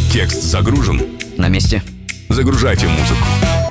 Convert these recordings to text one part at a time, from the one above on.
Текст загружен. На месте. Загружайте музыку.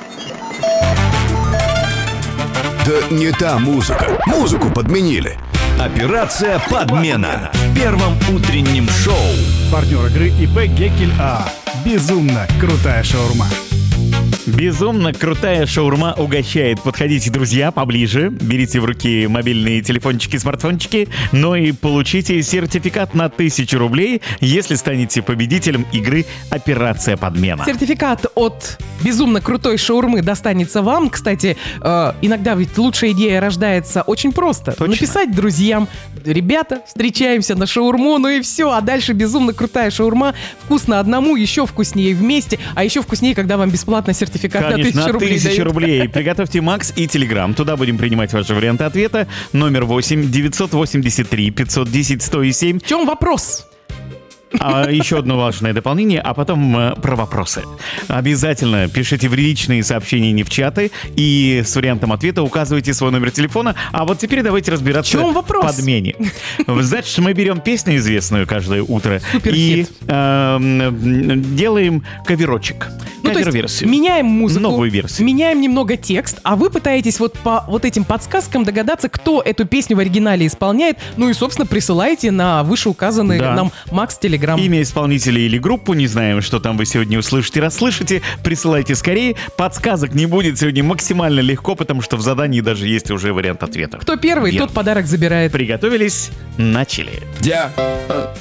Да не та музыка. Музыку подменили. Операция «Подмена» в первом утреннем шоу. Партнер игры ИП Геккель АА. Безумно крутая шаурма. Безумно крутая шаурма угощает. Подходите, друзья, поближе. Берите в руки мобильные телефончики, смартфончики, но и получите сертификат на 1000 рублей, если станете победителем игры «Операция Подмена». Сертификат от безумно крутой шаурмы достанется вам. Кстати, иногда ведь лучшая идея рождается очень просто. Точно. Написать друзьям: ребята, встречаемся на шаурму, ну и все. А дальше безумно крутая шаурма. Вкусно одному, еще вкуснее вместе. А еще вкуснее, когда вам бесплатно сертификат Конечно, на 1000 рублей 1000 дают. рублей. Приготовьте Макс и Телеграм. Туда будем принимать ваши варианты ответа. Номер 8 983 510 107. В чем вопрос? Еще одно важное дополнение, а потом про вопросы. Обязательно пишите в личные сообщения, не в чаты, и с вариантом ответа указывайте свой номер телефона. А вот теперь давайте разбираться В чем вопрос? в подмене. Значит, мы берем песню известную каждое утро и Суперхит. делаем каверочек. Ну, то есть Кавер-версию. меняем музыку, Новую версию. меняем немного текст, а вы пытаетесь вот по вот этим подсказкам догадаться, кто эту песню в оригинале исполняет, ну и, собственно, присылайте на вышеуказанный Да. нам Макс Телеграм. Имя исполнителя или группу, не знаем, что там вы сегодня услышите, расслышите, присылайте скорее. Подсказок не будет сегодня максимально легко, потому что в задании даже есть уже вариант ответа. Кто первый, Верно. тот подарок забирает. Приготовились, начали.